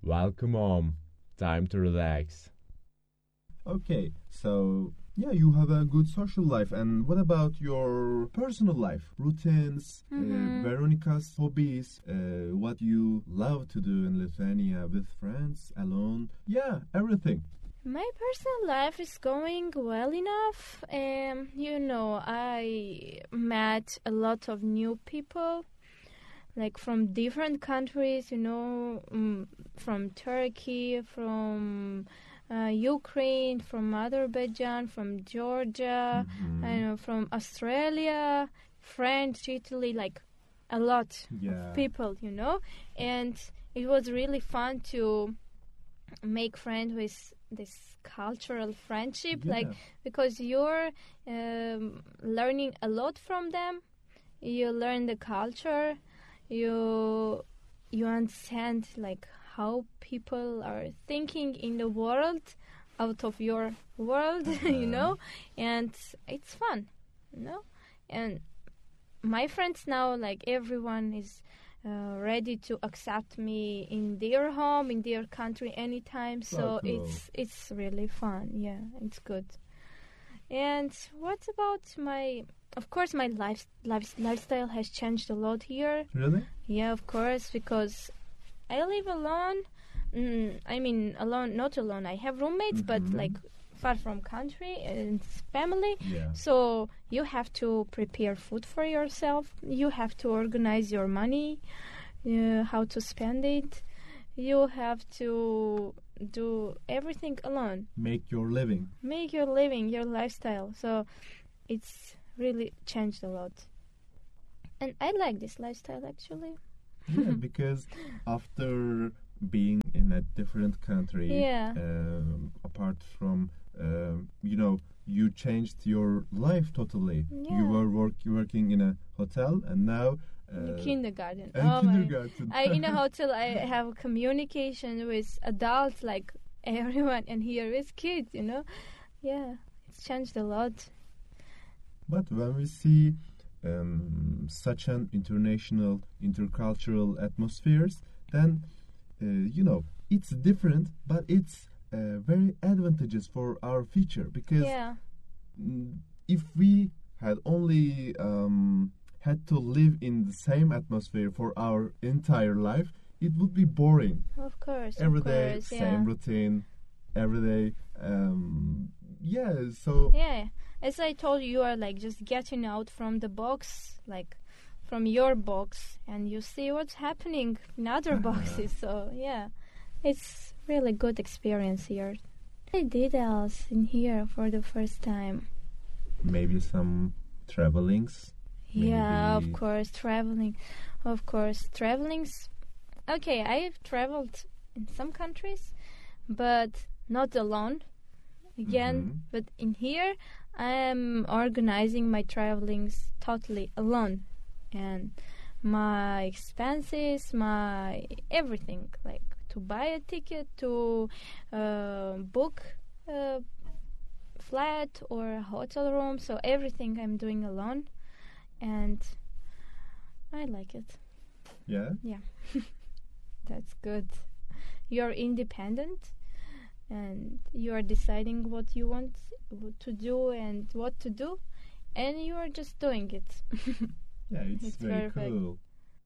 Welcome home. Time to relax. Okay, so yeah, you have a good social life. And what about your personal life? Routines, Veronica's hobbies, what you love to do in Lithuania with friends, alone? Yeah, everything. My personal life is going well enough. I met a lot of new people, like from different countries, from Turkey, from Ukraine, from Azerbaijan, from Georgia, from Australia, French, Italy, like a lot of people, and it was really fun to make friends with this cultural friendship, because you're learning a lot from them. You learn the culture, you understand like how people are thinking in the world out of your world, and it's fun, and my friends now, like everyone is ready to accept me in their home, in their country anytime. So cool. it's really fun. Yeah, it's good. And what about of course, my lifestyle has changed a lot here. Really? Yeah, of course, because I live alone. Alone, not alone. I have roommates, but like far from country and family. Yeah. So you have to prepare food for yourself. You have to organize your money, how to spend it. You have to do everything alone. Make your living. Make your living, your lifestyle. So it's really changed a lot. And I like this lifestyle, actually. Yeah, because after being in a different country, apart from, you changed your life totally. Yeah. You were working in a hotel, and now kindergarten. Kindergarten. In a hotel, I have communication with adults, like everyone, and here with kids. Yeah, it's changed a lot. But when we see such an international, intercultural atmospheres, then it's different, but it's very advantageous for our future, because if we had only had to live in the same atmosphere for our entire life, it would be boring. Of course. Every day, same routine. Every day. Yeah. As I told you, you are like just getting out from the box, like from your box, and you see what's happening in other boxes. So yeah, it's really good experience here. I did else in here for the first time. Maybe some travelings. Yeah, of course, traveling. Of course, travelings. Okay, I've traveled in some countries, but not alone. Again, but in here, I am organizing my travelings totally alone, and my expenses, my everything, like to buy a ticket, to book a flat or a hotel room. So everything I'm doing alone, and I like it. Yeah? Yeah. That's good. You're independent, and you are deciding what you want to do and what to do, and you are just doing it. Yeah, it's very cool.